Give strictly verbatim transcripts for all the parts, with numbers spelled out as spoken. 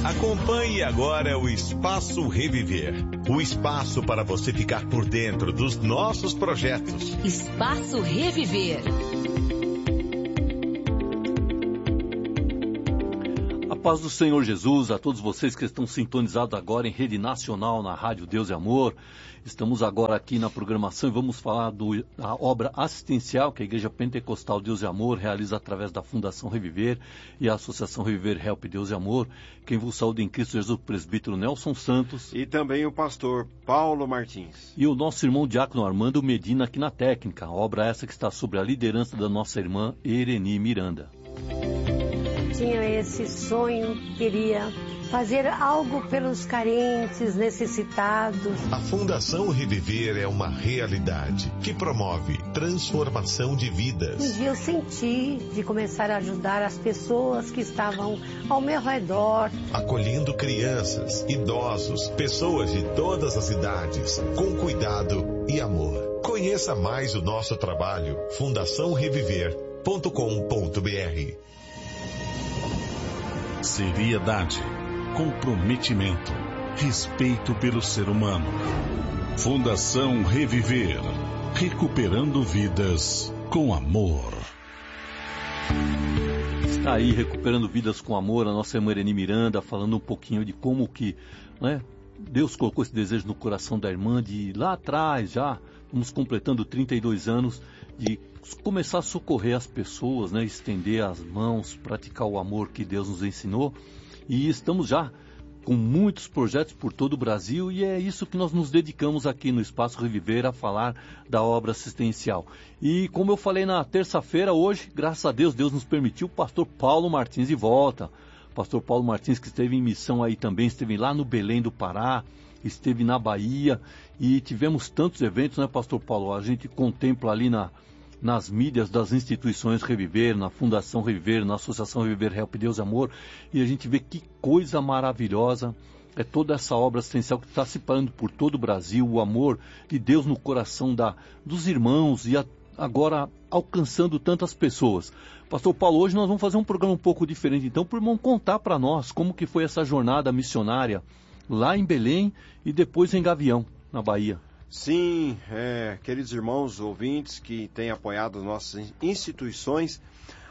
Acompanhe agora o Espaço Reviver. O espaço para você ficar por dentro dos nossos projetos. Espaço Reviver. A paz do Senhor Jesus a todos vocês que estão sintonizados agora em rede nacional na Rádio Deus e Amor. Estamos agora aqui na programação e vamos falar do, da obra assistencial que a Igreja Pentecostal Deus e Amor realiza através da Fundação Reviver e a Associação Reviver Help Deus e Amor. Quem vos saúda em Cristo Jesus, o presbítero Nelson Santos. E também o pastor Paulo Martins. E o nosso irmão Diácono Armando Medina aqui na técnica. A obra essa que está sob a liderança da nossa irmã Ereni Miranda. Tinha esse sonho, queria fazer algo pelos carentes, necessitados. A Fundação Reviver é uma realidade que promove transformação de vidas. Um dia eu senti de começar a ajudar as pessoas que estavam ao meu redor. Acolhendo crianças, idosos, pessoas de todas as idades, com cuidado e amor. Conheça mais o nosso trabalho, fundação reviver ponto com ponto b r. Seriedade, comprometimento, respeito pelo ser humano. Fundação Reviver, recuperando vidas com amor. Está aí, recuperando vidas com amor, a nossa irmã Ereni Miranda, falando um pouquinho de como que, né, Deus colocou esse desejo no coração da irmã de lá atrás, já, estamos completando trinta e dois anos, de começar a socorrer as pessoas, né, estender as mãos, praticar o amor que Deus nos ensinou. E estamos já com muitos projetos por todo o Brasil e é isso que nós nos dedicamos aqui no Espaço Reviver a falar da obra assistencial. E como eu falei na terça-feira, hoje, graças a Deus, Deus nos permitiu o pastor Paulo Martins de volta. Pastor Paulo Martins, que esteve em missão aí também, esteve lá no Belém do Pará, esteve na Bahia e tivemos tantos eventos, né, pastor Paulo? A gente contempla ali na, nas mídias das instituições Reviver, na Fundação Reviver, na Associação Reviver Help Deus e Amor, e a gente vê que coisa maravilhosa é toda essa obra assistencial que está se parando por todo o Brasil, o amor de Deus no coração da, dos irmãos e a, agora alcançando tantas pessoas. Pastor Paulo, hoje nós vamos fazer um programa um pouco diferente, então, para o irmão contar para nós como que foi essa jornada missionária lá em Belém e depois em Gavião, na Bahia. Sim, é, queridos irmãos ouvintes que têm apoiado as nossas instituições,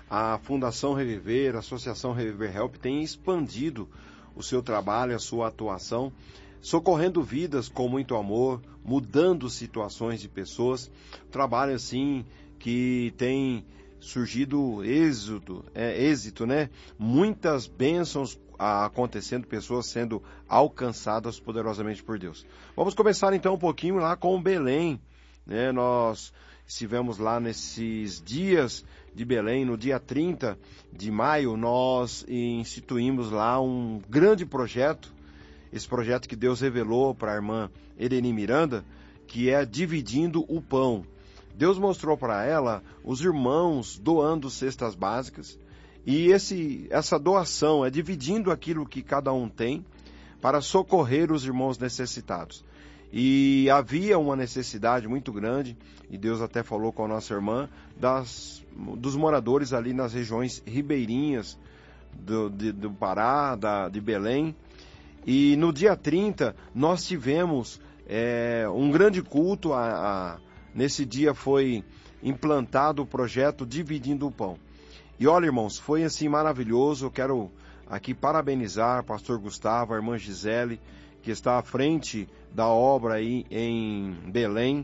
a Fundação Reviver, a Associação Reviver Help tem expandido o seu trabalho, a sua atuação, socorrendo vidas com muito amor, mudando situações de pessoas. Trabalho assim que tem surgido êxito, é, êxito, né? Muitas bênçãos acontecendo, pessoas sendo alcançadas poderosamente por Deus. Vamos começar então um pouquinho lá com Belém, né? Nós estivemos lá nesses dias de Belém, no dia trinta de maio, nós instituímos lá um grande projeto, esse projeto que Deus revelou para a irmã Ereni Miranda, que é Dividindo o Pão. Deus mostrou para ela os irmãos doando cestas básicas, e esse, essa doação é dividindo aquilo que cada um tem para socorrer os irmãos necessitados. E havia uma necessidade muito grande, e Deus até falou com a nossa irmã, das, dos moradores ali nas regiões ribeirinhas do, de, do Pará, da, de Belém. E no dia trinta nós tivemos é, um grande culto, a, a, nesse dia foi implantado o projeto Dividindo o Pão. E olha, irmãos, foi assim maravilhoso. Eu quero aqui parabenizar o pastor Gustavo, a irmã Gisele, que está à frente da obra aí em Belém.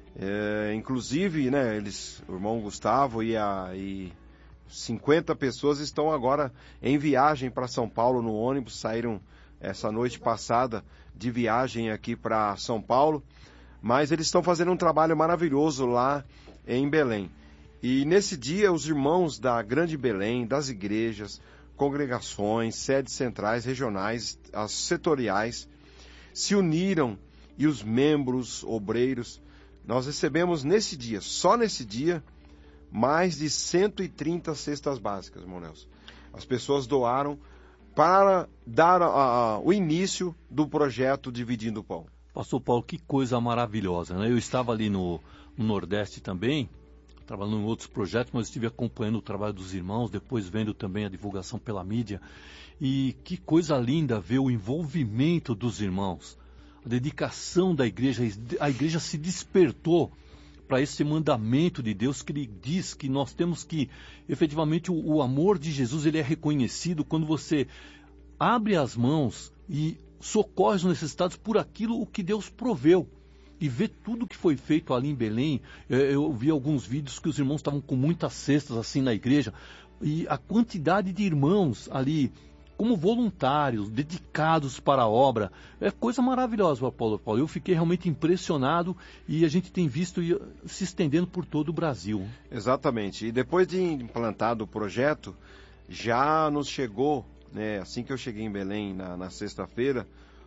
É, inclusive, né, eles, o irmão Gustavo e, a, e cinquenta pessoas estão agora em viagem para São Paulo no ônibus, saíram essa noite passada de viagem aqui para São Paulo, mas eles estão fazendo um trabalho maravilhoso lá em Belém. E nesse dia, os irmãos da Grande Belém, das igrejas, congregações, sedes centrais, regionais, as setoriais, se uniram e os membros, obreiros, nós recebemos nesse dia, só nesse dia, mais de cento e trinta cestas básicas, irmão Nelson. As pessoas doaram para dar a, a, o início do projeto Dividindo o Pão. Pastor Paulo, que coisa maravilhosa, né? Eu estava ali no, no Nordeste também, trabalhando em outros projetos, mas estive acompanhando o trabalho dos irmãos, depois vendo também a divulgação pela mídia. E que coisa linda ver o envolvimento dos irmãos, a dedicação da igreja. A igreja se despertou para esse mandamento de Deus que ele diz que nós temos que, efetivamente, o, o amor de Jesus ele é reconhecido quando você abre as mãos e socorre os necessitados por aquilo o que Deus proveu. E ver tudo que foi feito ali em Belém. Eu vi alguns vídeos que os irmãos estavam com muitas cestas assim na igreja, e a quantidade de irmãos ali como voluntários, dedicados para a obra, é coisa maravilhosa, Paulo Paulo. Eu fiquei realmente impressionado, e a gente tem visto se estendendo por todo o Brasil. Exatamente. E depois de implantado o projeto, já nos chegou, né, assim que eu cheguei em Belém na, na sexta-feira,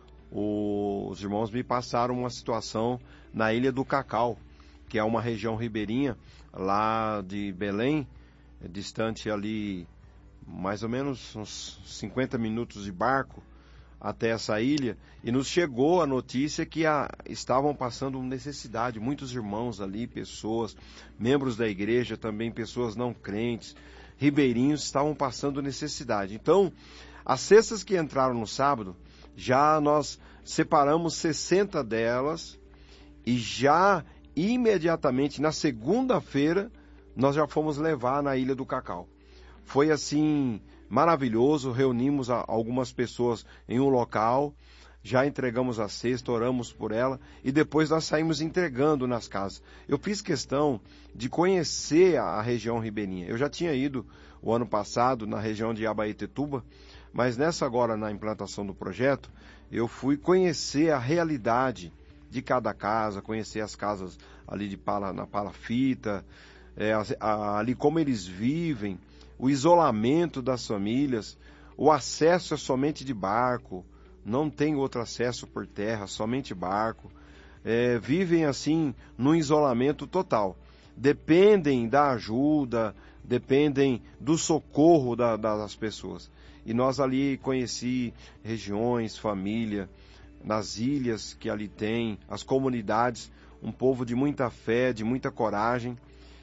os irmãos me passaram uma situação na Ilha do Cacau, que é uma região ribeirinha lá de Belém, distante ali mais ou menos uns cinquenta minutos de barco até essa ilha, e nos chegou a notícia que a, estavam passando necessidade, muitos irmãos ali, pessoas, membros da igreja, também pessoas não crentes, ribeirinhos, estavam passando necessidade. Então, as cestas que entraram no sábado, já nós separamos sessenta delas, e já imediatamente na segunda-feira nós já fomos levar na Ilha do Cacau. Foi assim maravilhoso, reunimos a, algumas pessoas em um local, já entregamos a cesta, oramos por ela, e depois nós saímos entregando nas casas. Eu fiz questão de conhecer a, a região ribeirinha. Eu já tinha ido o ano passado na região de Abaetetuba, mas nessa agora, na implantação do projeto, eu fui conhecer a realidade de cada casa, conhecer as casas ali de pala, na palafita, é, a, ali como eles vivem, o isolamento das famílias, o acesso é somente de barco, não tem outro acesso por terra, somente barco, é, vivem assim num isolamento total, dependem da ajuda, dependem do socorro da, das pessoas. E nós ali conheci regiões, família, nas ilhas que ali tem, as comunidades, um povo de muita fé, de muita coragem,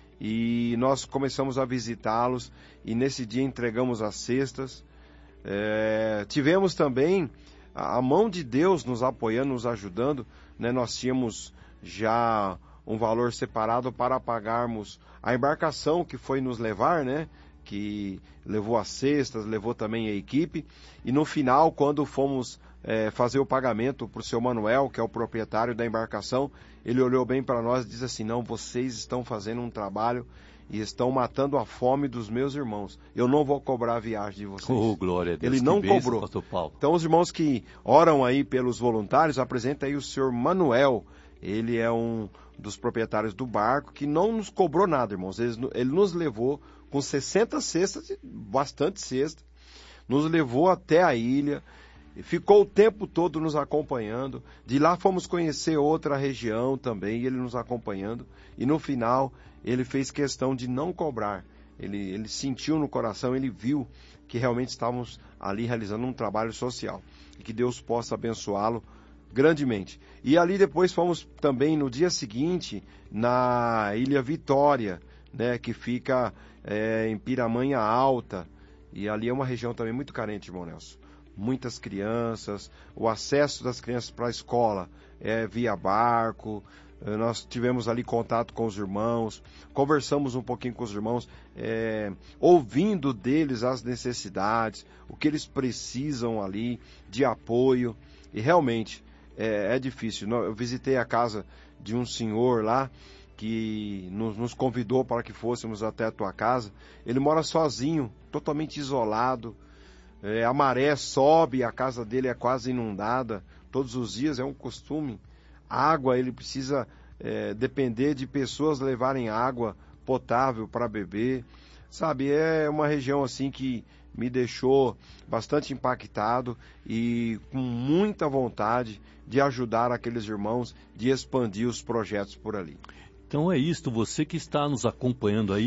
e nós começamos a visitá-los, e nesse dia entregamos as cestas. É, tivemos também a, a mão de Deus nos apoiando, nos ajudando, né? Nós tínhamos já um valor separado para pagarmos a embarcação que foi nos levar, né? Que levou as cestas, levou também a equipe, e no final, quando fomos é, fazer o pagamento para o seu Manuel, que é o proprietário da embarcação, ele olhou bem para nós e disse assim: não, vocês estão fazendo um trabalho e estão matando a fome dos meus irmãos, eu não vou cobrar a viagem de vocês. Oh, glória a Deus. Ele não cobrou. Pastor Paulo. Então os irmãos que oram aí pelos voluntários, apresenta aí o senhor Manuel, ele é um dos proprietários do barco, que não nos cobrou nada, irmãos. Ele, ele nos levou com sessenta cestas, bastante cesta, nos levou até a ilha, ficou o tempo todo nos acompanhando. De lá fomos conhecer outra região também, ele nos acompanhando, e no final ele fez questão de não cobrar. Ele, ele sentiu no coração, ele viu que realmente estávamos ali realizando um trabalho social, e que Deus possa abençoá-lo grandemente. E ali depois fomos também no dia seguinte na Ilha Vitória, né, que fica é, em Piramanha Alta, e ali é uma região também muito carente, irmão Nelson. Muitas crianças, o acesso das crianças para a escola é via barco. Nós tivemos ali contato com os irmãos, conversamos um pouquinho com os irmãos, é, ouvindo deles as necessidades, o que eles precisam ali de apoio, e realmente é, é difícil. Eu visitei a casa de um senhor lá, que nos, nos convidou para que fôssemos até a tua casa. Ele mora sozinho, totalmente isolado, é, a maré sobe, a casa dele é quase inundada, todos os dias, é um costume. Água, ele precisa é, depender de pessoas levarem água potável para beber, sabe? É uma região assim que me deixou bastante impactado e com muita vontade de ajudar aqueles irmãos, de expandir os projetos por ali. Então é isto, você que está nos acompanhando aí,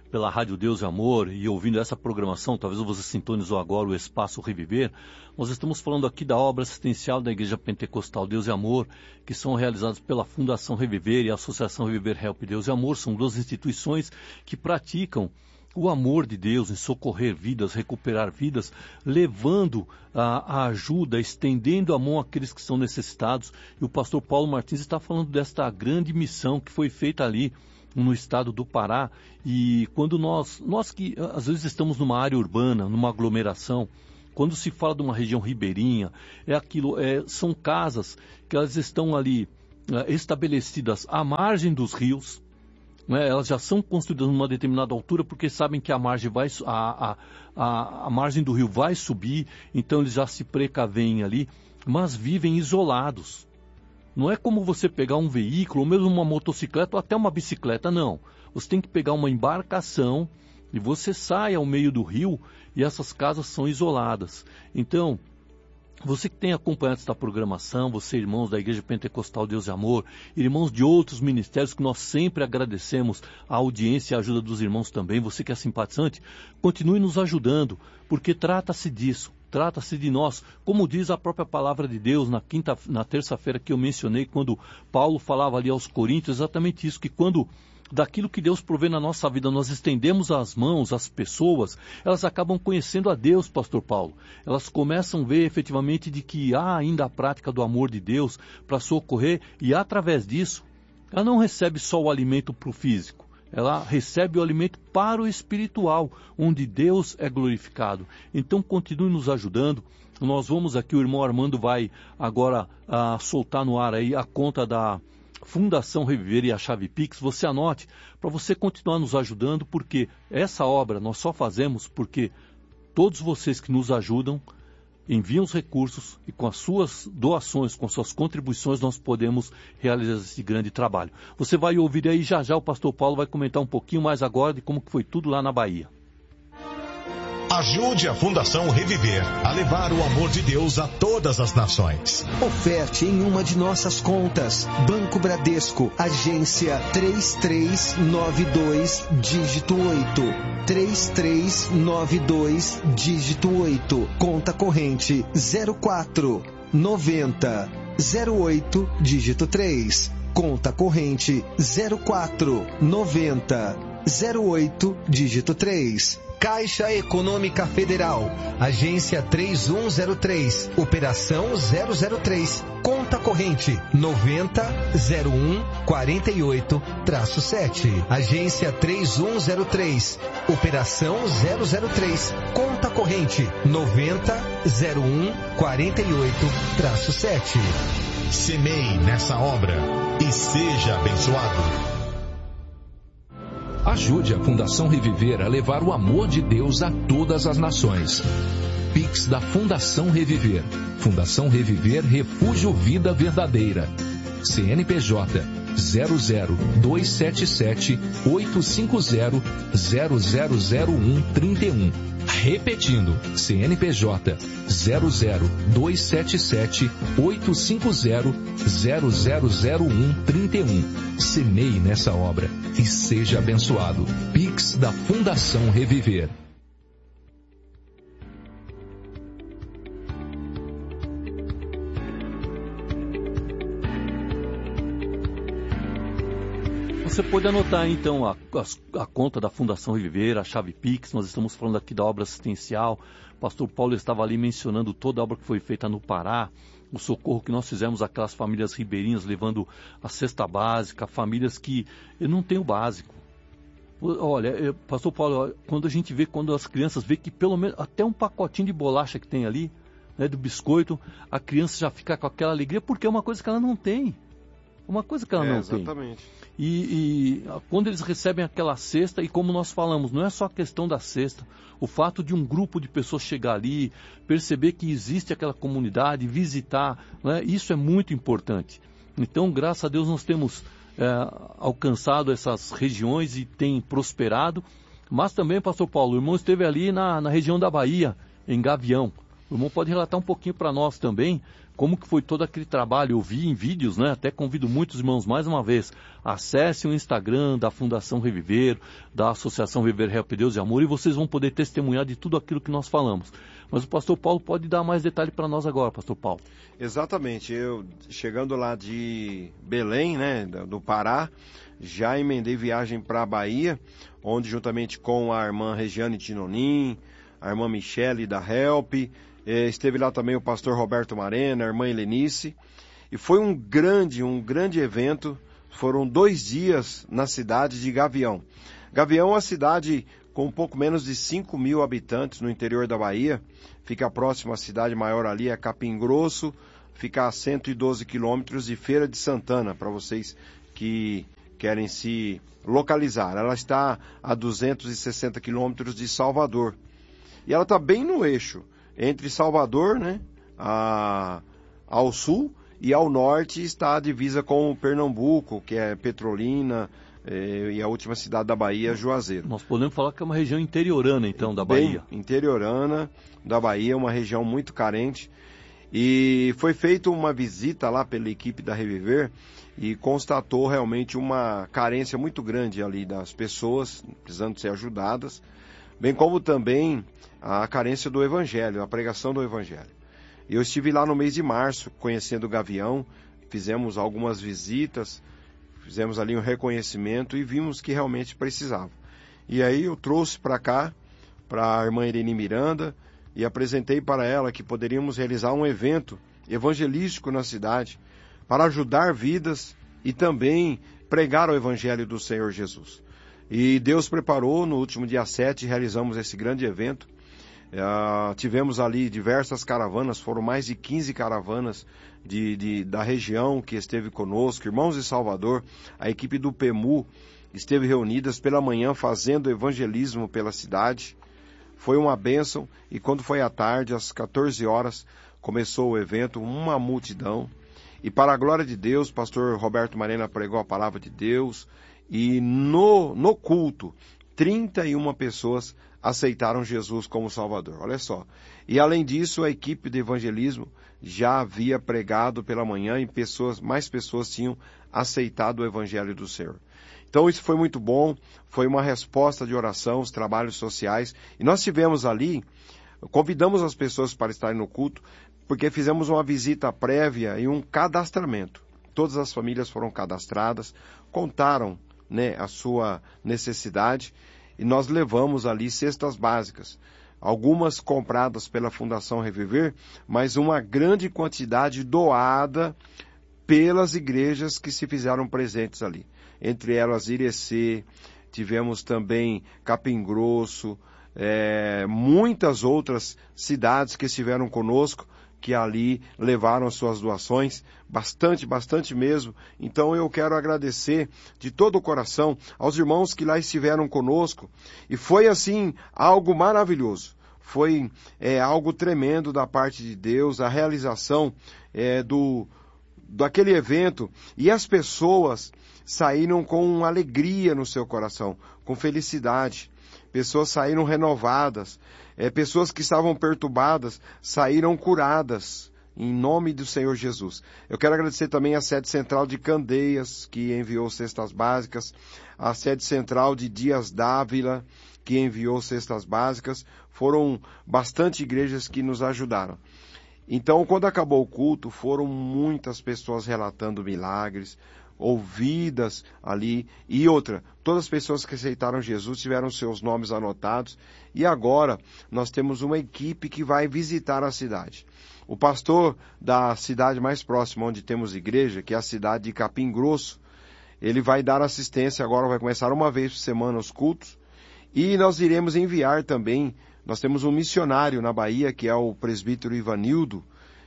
pela Rádio Deus e Amor e ouvindo essa programação, talvez você sintonizou agora o Espaço Reviver, nós estamos falando aqui da obra assistencial da Igreja Pentecostal Deus e Amor, que são realizadas pela Fundação Reviver e a Associação Reviver Help Deus e Amor. São duas instituições que praticam o amor de Deus em socorrer vidas, recuperar vidas, levando a, a ajuda, estendendo a mão àqueles que são necessitados. E o pastor Paulo Martins está falando desta grande missão que foi feita ali no estado do Pará. E quando nós, nós que às vezes estamos numa área urbana, numa aglomeração, quando se fala de uma região ribeirinha, é aquilo, é, são casas que elas estão ali é, estabelecidas à margem dos rios, né? Elas já são construídas numa determinada altura porque sabem que a margem, vai, a, a, a, a margem do rio vai subir, então eles já se precavem ali, mas vivem isolados. Não é como você pegar um veículo, ou mesmo uma motocicleta, ou até uma bicicleta, não. Você tem que pegar uma embarcação e você sai ao meio do rio e essas casas são isoladas. Então, você que tem acompanhado esta programação, você, irmãos da Igreja Pentecostal Deus e Amor, irmãos de outros ministérios que nós sempre agradecemos a audiência e a ajuda dos irmãos também, você que é simpatizante, continue nos ajudando, porque trata-se disso. Trata-se de nós, como diz a própria palavra de Deus na quinta, na terça-feira que eu mencionei, quando Paulo falava ali aos Coríntios, exatamente isso, que quando daquilo que Deus provê na nossa vida, nós estendemos as mãos às pessoas, elas acabam conhecendo a Deus, pastor Paulo. Elas começam a ver efetivamente de que há ainda a prática do amor de Deus para socorrer, e através disso, ela não recebe só o alimento para o físico. Ela recebe o alimento para o espiritual, onde Deus é glorificado. Então continue nos ajudando. Nós vamos aqui, o irmão Armando vai agora ah, soltar no ar aí a conta da Fundação Reviver e a chave Pix. Você anote para você continuar nos ajudando, porque essa obra nós só fazemos porque todos vocês que nos ajudam enviam os recursos e com as suas doações, com suas contribuições, nós podemos realizar esse grande trabalho. Você vai ouvir aí já já o pastor Paulo vai comentar um pouquinho mais agora de como que foi tudo lá na Bahia. Ajude a Fundação Reviver a levar o amor de Deus a todas as nações. Oferte em uma de nossas contas. Banco Bradesco, agência três três nove dois, dígito oito. três três nove dois, dígito oito. Conta corrente zero quatro noventa zero oito, dígito três. Conta corrente zero quatro noventa zero oito, dígito três. Caixa Econômica Federal, agência três um zero três, operação zero zero três, conta corrente noventa zero um quarenta e oito sete, agência três um zero três, operação zero zero três, conta corrente noventa zero um quarenta e oito sete. Semeie nessa obra e seja abençoado. Ajude a Fundação Reviver a levar o amor de Deus a todas as nações. Pix da Fundação Reviver. Fundação Reviver Refúgio Vida Verdadeira. C N P J zero zero dois sete sete oito cinco zero zero zero zero um três um. Repetindo, C N P J zero zero dois sete sete oito cinco zero zero zero zero um três um. Semeie nessa obra e seja abençoado. Pix da Fundação Reviver. Você pode anotar então a, a, a conta da Fundação Reviver, a chave Pix. Nós estamos falando aqui da obra assistencial. O pastor Paulo estava ali mencionando toda a obra que foi feita no Pará, o socorro que nós fizemos àquelas famílias ribeirinhas, levando a cesta básica, famílias que não têm o básico. Olha, pastor Paulo, quando a gente vê, quando as crianças vê que pelo menos até um pacotinho de bolacha que tem ali, né, do biscoito, a criança já fica com aquela alegria, porque é uma coisa que ela não tem. Uma coisa que ela é, não exatamente. tem. E, e quando eles recebem aquela cesta, e como nós falamos, não é só a questão da cesta, o fato de um grupo de pessoas chegar ali, perceber que existe aquela comunidade, visitar, né, isso é muito importante. Então, graças a Deus, nós temos é, alcançado essas regiões e tem prosperado, mas também, pastor Paulo, o irmão esteve ali na, na região da Bahia, em Gavião, O irmão pode relatar um pouquinho para nós também como que foi todo aquele trabalho. Eu vi em vídeos, né? Até convido muitos irmãos mais uma vez, acesse o Instagram da Fundação Reviver, da Associação Reviver Help Deus e Amor, e vocês vão poder testemunhar de tudo aquilo que nós falamos. Mas o pastor Paulo pode dar mais detalhe para nós agora, pastor Paulo. Exatamente, eu chegando lá de Belém, né, do Pará, já emendei viagem para a Bahia, onde juntamente com a irmã Regiane Tinonim, a irmã Michele da Help, eh, esteve lá também o pastor Roberto Marena, a irmã Helenice, e foi um grande, um grande evento. Foram dois dias na cidade de Gavião. Gavião é uma cidade com um pouco menos de cinco mil habitantes no interior da Bahia, fica próximo à cidade maior ali, é Capim Grosso, fica a cento e doze quilômetros de Feira de Santana, para vocês que querem se localizar. Ela está a duzentos e sessenta quilômetros de Salvador. E ela está bem no eixo, entre Salvador, né, a, ao sul, e ao norte está a divisa com Pernambuco, que é Petrolina, eh, e a última cidade da Bahia, Juazeiro. Nós podemos falar que é uma região interiorana, então, da bem Bahia. Interiorana da Bahia, uma região muito carente. E foi feita uma visita lá pela equipe da Reviver e constatou realmente uma carência muito grande ali das pessoas precisando ser ajudadas, bem como também a carência do Evangelho, a pregação do Evangelho. Eu estive lá no mês de março, conhecendo o Gavião, fizemos algumas visitas, fizemos ali um reconhecimento e vimos que realmente precisava. E aí eu trouxe para cá, para a irmã Irene Miranda, e apresentei para ela que poderíamos realizar um evento evangelístico na cidade para ajudar vidas e também pregar o Evangelho do Senhor Jesus. E Deus preparou, no último dia sete, realizamos esse grande evento. Uh, tivemos ali diversas caravanas, foram mais de quinze caravanas de, de, da região que esteve conosco, irmãos de Salvador, a equipe do P E M U esteve reunidas pela manhã fazendo evangelismo pela cidade. Foi uma bênção, e quando foi à tarde, às quatorze horas, começou o evento, uma multidão. E para a glória de Deus, o pastor Roberto Marena pregou a palavra de Deus, e no, no culto, trinta e uma pessoas aceitaram Jesus como Salvador. Olha só. E além disso, a equipe de evangelismo já havia pregado pela manhã, e pessoas, mais pessoas tinham aceitado o Evangelho do Senhor. Então isso foi muito bom, foi uma resposta de oração, os trabalhos sociais, e nós tivemos ali, convidamos as pessoas para estarem no culto, porque fizemos uma visita prévia e um cadastramento. Todas as famílias foram cadastradas, contaram, né, a sua necessidade, e nós levamos ali cestas básicas, algumas compradas pela Fundação Reviver, mas uma grande quantidade doada pelas igrejas que se fizeram presentes ali. Entre elas Irecê, tivemos também Capim Grosso, é, muitas outras cidades que estiveram conosco, que ali levaram suas doações, bastante, bastante mesmo. Então eu quero agradecer de todo o coração aos irmãos que lá estiveram conosco, e foi assim, algo maravilhoso. Foi é, algo tremendo da parte de Deus, a realização é, do, daquele evento, e as pessoas saíram com alegria no seu coração, com felicidade. Pessoas saíram renovadas, é, pessoas que estavam perturbadas saíram curadas, em nome do Senhor Jesus. Eu quero agradecer também a sede central de Candeias, que enviou cestas básicas, a sede central de Dias Dávila, que enviou cestas básicas. Foram bastante igrejas que nos ajudaram. Então, quando acabou o culto, foram muitas pessoas relatando milagres, ouvidas ali, e outra, todas as pessoas que aceitaram Jesus tiveram seus nomes anotados, e agora nós temos uma equipe que vai visitar a cidade. O pastor da cidade mais próxima onde temos igreja, que é a cidade de Capim Grosso, ele vai dar assistência agora, vai começar uma vez por semana os cultos, e nós iremos enviar também, nós temos um missionário na Bahia, que é o presbítero Ivanildo.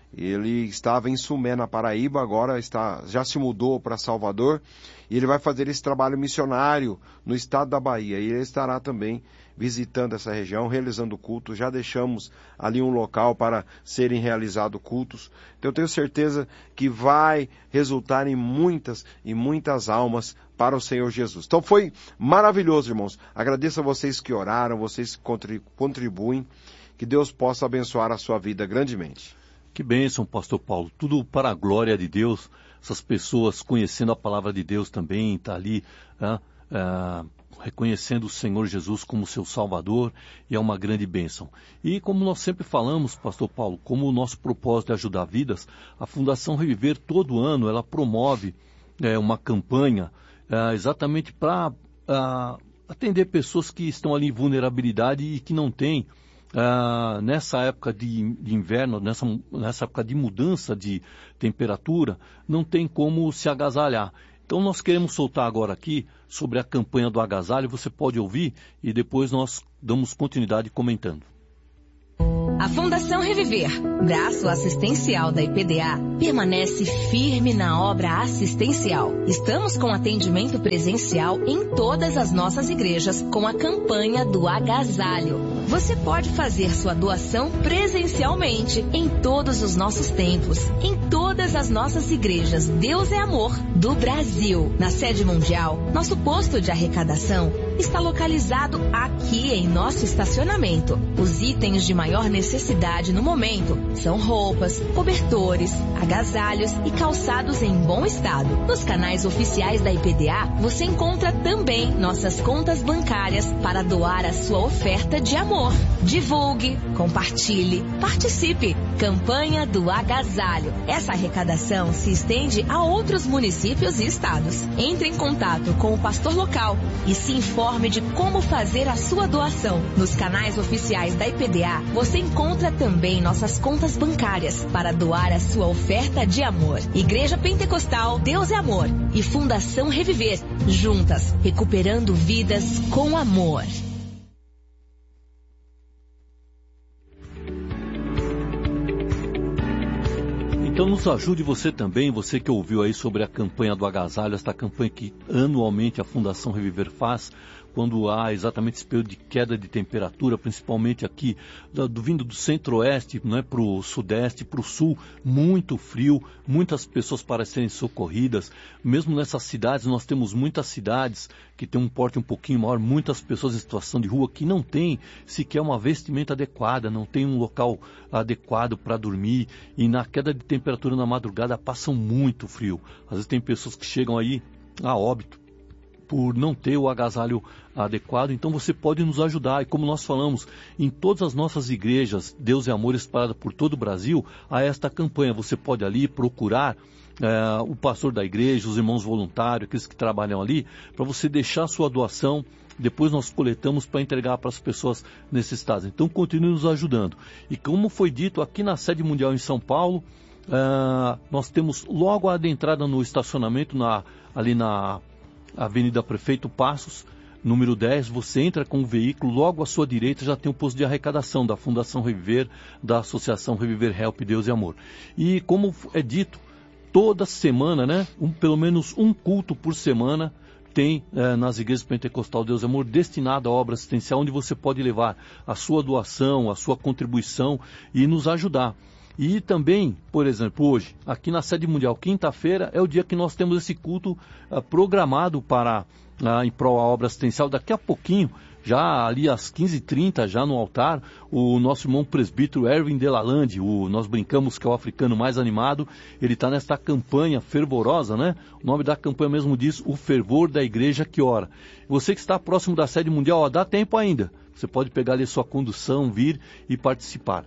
Ele estava em Sumé, na Paraíba, agora está, já se mudou para Salvador, e ele vai fazer esse trabalho missionário no estado da Bahia, e ele estará também visitando essa região, realizando cultos. Já deixamos ali um local para serem realizados cultos, então eu tenho certeza que vai resultar em muitas e muitas almas para o Senhor Jesus. Então foi maravilhoso, irmãos. Agradeço a vocês que oraram, vocês que contribuem. Que Deus possa abençoar a sua vida grandemente. Que bênção, pastor Paulo. Tudo para a glória de Deus. Essas pessoas conhecendo a palavra de Deus também, está ali ah, ah, reconhecendo o Senhor Jesus como seu Salvador, e é uma grande bênção. E como nós sempre falamos, pastor Paulo, como o nosso propósito é ajudar vidas, a Fundação Reviver todo ano ela promove é, uma campanha é, exatamente para atender pessoas que estão ali em vulnerabilidade e que não têm Uh, nessa época de, de inverno, nessa, nessa época de mudança de temperatura, não tem como se agasalhar. Então nós queremos soltar agora aqui sobre a campanha do agasalho, você pode ouvir e depois nós damos continuidade comentando. A Fundação Reviver, braço assistencial da I P D A, permanece firme na obra assistencial. Estamos com atendimento presencial em todas as nossas igrejas com a campanha do agasalho. Você pode fazer sua doação presencialmente em todos os nossos templos, em todas as nossas igrejas Deus é Amor do Brasil. Na sede mundial, nosso posto de arrecadação está localizado aqui em nosso estacionamento. Os itens de maior necessidade no momento são roupas, cobertores, agasalhos e calçados em bom estado. Nos canais oficiais da I P D A, você encontra também nossas contas bancárias para doar a sua oferta de amor. Divulgue, compartilhe, participe. Campanha do agasalho. Essa arrecadação se estende a outros municípios e estados. Entre em contato com o pastor local e se informe de como fazer a sua doação. Nos canais oficiais da I P D A, você encontra também nossas contas bancárias para doar a sua oferta de amor. Igreja Pentecostal Deus é Amor e Fundação Reviver, juntas, recuperando vidas com amor. Então nos ajude você também, você que ouviu aí sobre a campanha do agasalho, esta campanha que anualmente a Fundação Reviver faz, quando há exatamente esse período de queda de temperatura, principalmente aqui, do, do vindo do centro-oeste, né, para o sudeste, para o sul, muito frio, muitas pessoas para serem socorridas. Mesmo nessas cidades, nós temos muitas cidades que têm um porte um pouquinho maior, muitas pessoas em situação de rua que não têm sequer uma vestimenta adequada, não tem um local adequado para dormir, e na queda de temperatura na madrugada passam muito frio. Às vezes tem pessoas que chegam aí a óbito por não ter o agasalho adequado. Então você pode nos ajudar, e como nós falamos, em todas as nossas igrejas, Deus é Amor espalhada por todo o Brasil, há esta campanha. Você pode ali procurar é, o pastor da igreja, os irmãos voluntários, aqueles que trabalham ali, para você deixar a sua doação. Depois nós coletamos para entregar para as pessoas necessitadas. Então continue nos ajudando. E como foi dito aqui na sede mundial em São Paulo, uh, nós temos logo a entrada no estacionamento, na, ali na Avenida Prefeito Passos, número dez, você entra com o veículo, logo à sua direita já tem um posto de arrecadação da Fundação Reviver, da Associação Reviver Help Deus e Amor. E como é dito, toda semana, né, um, pelo menos um culto por semana, tem eh, nas igrejas Pentecostal Deus e Amor destinado à obra assistencial, onde você pode levar a sua doação, a sua contribuição e nos ajudar. E também, por exemplo, hoje, aqui na sede mundial, quinta-feira, é o dia que nós temos esse culto uh, programado para, uh, em prol da obra assistencial. Daqui a pouquinho, já ali às quinze e trinta, já no altar, o nosso irmão presbítero Erwin Delalande, o, nós brincamos que é o africano mais animado, ele está nesta campanha fervorosa, né? O nome da campanha mesmo diz, o fervor da igreja que ora. Você que está próximo da sede mundial, ó, dá tempo ainda. Você pode pegar ali sua condução, vir e participar.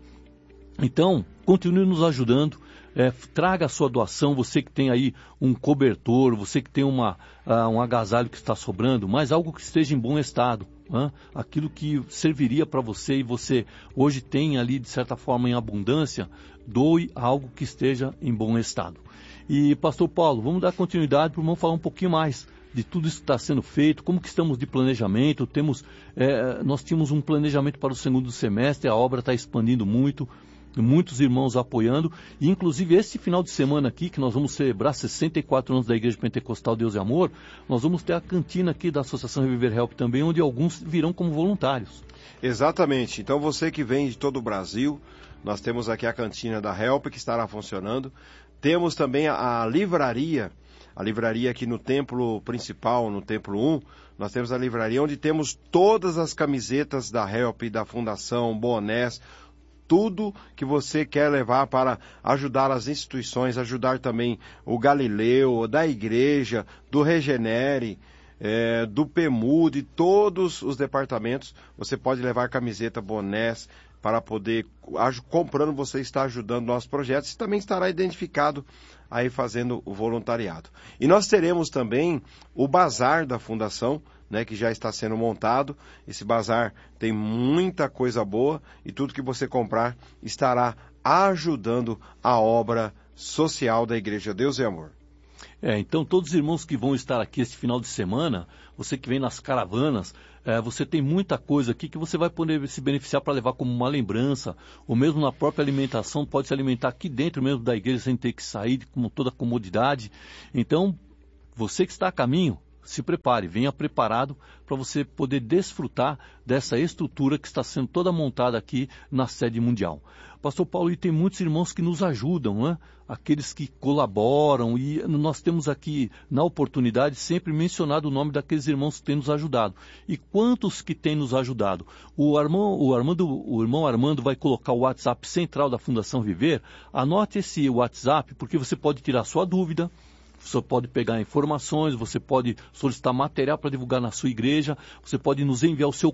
Então, continue nos ajudando, é, traga a sua doação, você que tem aí um cobertor, você que tem uma, uh, um agasalho que está sobrando, mas algo que esteja em bom estado, hein? Aquilo que serviria para você e você hoje tem ali de certa forma em abundância, doe algo que esteja em bom estado. E pastor Paulo, vamos dar continuidade para o irmão falar um pouquinho mais de tudo isso que está sendo feito, como que estamos de planejamento. Temos, é, nós tínhamos um planejamento para o segundo semestre, a obra está expandindo muito, muitos irmãos apoiando, e inclusive esse final de semana aqui, que nós vamos celebrar sessenta e quatro anos da Igreja Pentecostal Deus e Amor, nós vamos ter a cantina aqui da Associação Reviver Help também, onde alguns virão como voluntários. Exatamente, então você que vem de todo o Brasil, nós temos aqui a cantina da Help que estará funcionando, temos também a, a livraria, a livraria aqui no templo principal, no templo um, nós temos a livraria onde temos todas as camisetas da Help, da Fundação, bonés, tudo que você quer levar para ajudar as instituições, ajudar também o Galileu, da igreja, do Regenere, é, do P M U, de todos os departamentos. Você pode levar camiseta, bonés, para poder, comprando, você está ajudando nossos projetos e também estará identificado aí fazendo o voluntariado. E nós teremos também o bazar da Fundação, né, que já está sendo montado. Esse bazar tem muita coisa boa e tudo que você comprar estará ajudando a obra social da Igreja Deus e Amor. É, então todos os irmãos que vão estar aqui esse final de semana, você que vem nas caravanas, é, você tem muita coisa aqui que você vai poder se beneficiar para levar como uma lembrança, ou mesmo na própria alimentação, pode se alimentar aqui dentro mesmo da igreja sem ter que sair com toda a comodidade. Então, você que está a caminho, se prepare, venha preparado para você poder desfrutar dessa estrutura que está sendo toda montada aqui na sede mundial. Pastor Paulo, e tem muitos irmãos que nos ajudam, né? Aqueles que colaboram, e nós temos aqui, na oportunidade, sempre mencionado o nome daqueles irmãos que têm nos ajudado. E quantos que têm nos ajudado? O, Armão, o, Armando, o irmão Armando vai colocar o WhatsApp central da Fundação Viver. Anote esse WhatsApp, porque você pode tirar sua dúvida, você pode pegar informações, você pode solicitar material para divulgar na sua igreja, você pode nos enviar o seu